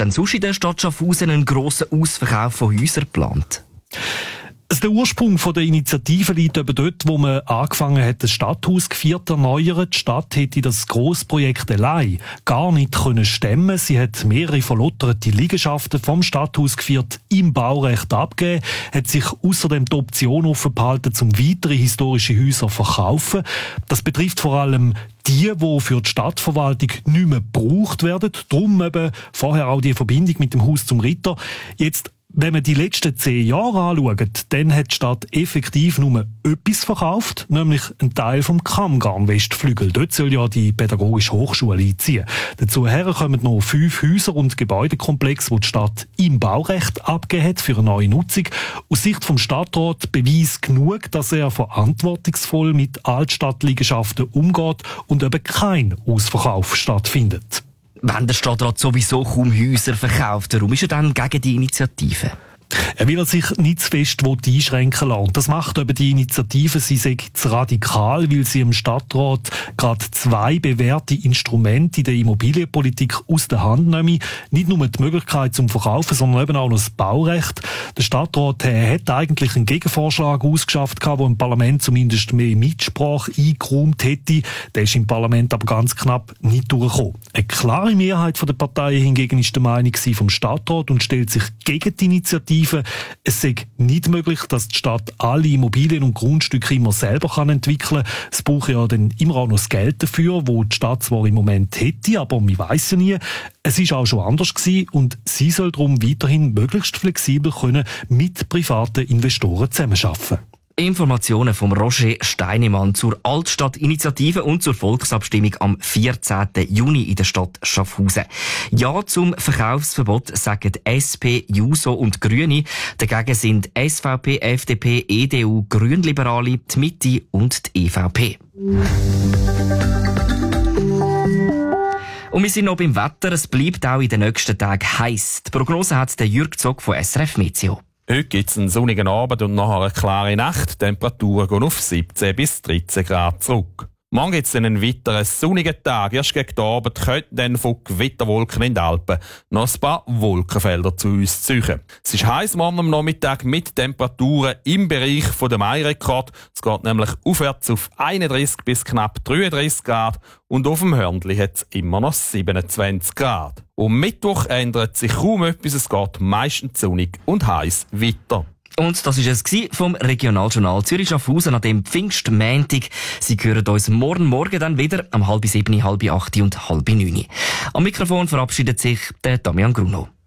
denn sonst in der Stadt Schaffhausen einen grossen Ausverkauf von Häusern geplant? Der Ursprung der Initiative liegt eben dort, wo man angefangen hat, das Stadthaus Gviert zu erneuern. Die Stadt hätte das Grossprojekt allein gar nicht können stemmen. Sie hat mehrere verlotterte Liegenschaften vom Stadthaus Gviert im Baurecht abgegeben, hat sich außerdem die Option offen behalten, um weitere historische Häuser zu verkaufen. Das betrifft vor allem die für die Stadtverwaltung nicht mehr gebraucht werden. Darum eben vorher auch die Verbindung mit dem Haus zum Ritter. Jetzt, wenn man die letzten 10 Jahre anschaut, dann hat die Stadt effektiv nur etwas verkauft, nämlich einen Teil vom Kammgarn-Westflügel. Dort soll ja die Pädagogische Hochschule einziehen. Dazu kommen noch 5 Häuser und Gebäudekomplexe, die die Stadt im Baurecht abgegeben hat für eine neue Nutzung. Aus Sicht vom Stadtrat Beweis genug, dass er verantwortungsvoll mit Altstadtliegenschaften umgeht und eben kein Ausverkauf stattfindet. Wenn der Stadtrat sowieso kaum Häuser verkauft, warum ist er dann gegen die Initiative? Er will sich nicht zu fest einschränken lassen. Das macht eben die Initiative, sie sei zu radikal, weil sie im Stadtrat gerade 2 bewährte Instrumente in der Immobilienpolitik aus der Hand nehmen. Nicht nur die Möglichkeit zum Verkaufen, sondern eben auch noch das Baurecht. Der Stadtrat hat eigentlich einen Gegenvorschlag ausgeschafft, der im Parlament zumindest mehr Mitsprache eingeräumt hätte. Der ist im Parlament aber ganz knapp nicht durchgekommen. Eine klare Mehrheit der Parteien hingegen ist der Meinung vom Stadtrat und stellt sich gegen die Initiative. Es sei nicht möglich, dass die Stadt alle Immobilien und Grundstücke immer selber entwickeln kann. Es braucht ja dann immer auch noch das Geld dafür, wo die Stadt zwar im Moment hätte, aber man weiss ja nie. Es ist auch schon anders gewesen und sie soll darum weiterhin möglichst flexibel können mit privaten Investoren zusammenarbeiten. Informationen von Roger Steinemann zur Altstadt-Initiative und zur Volksabstimmung am 14. Juni in der Stadt Schaffhausen. Ja zum Verkaufsverbot sagen SP, JUSO und Grüne. Dagegen sind SVP, FDP, EDU, Grünliberale, die Mitte und die EVP. Und wir sind noch beim Wetter. Es bleibt auch in den nächsten Tagen heiß. Die Prognose hat der Jürg Zog von SRF Meteo. Heute gibt es einen sonnigen Abend und nachher eine klare Nacht. Die Temperaturen gehen auf 17 bis 13 Grad zurück. Morgen gibt es einen weiteren sonnigen Tag. Erst gegen den Abend könnten dann von Gewitterwolken in den Alpen noch ein paar Wolkenfelder zu uns ziehen. Es ist heiß morgen am Nachmittag mit Temperaturen im Bereich der Mai-Rekord. Es geht nämlich aufwärts auf 31 bis knapp 33 Grad und auf dem Hörnli hat es immer noch 27 Grad. Am Mittwoch ändert sich kaum etwas, es geht meistens sonnig und heiß weiter. Und das war es vom Regionaljournal Zürich-Schaffhausen an dem Pfingstmontag. Sie hören uns morgen dann wieder um 6:30, 7:30, 8:30 und 8:30. Am Mikrofon verabschiedet sich der Damian Gruno.